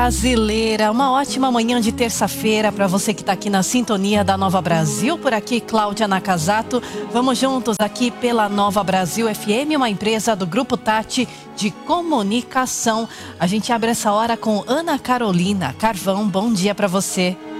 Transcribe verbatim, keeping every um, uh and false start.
Brasileira, uma ótima manhã de terça-feira para você que está aqui na sintonia da Nova Brasil. Por aqui, Cláudia Nakazato. Vamos juntos aqui pela Nova Brasil F M, uma empresa do Grupo Tati de Comunicação. A gente abre essa hora com Ana Carolina Carvão. Bom dia para você.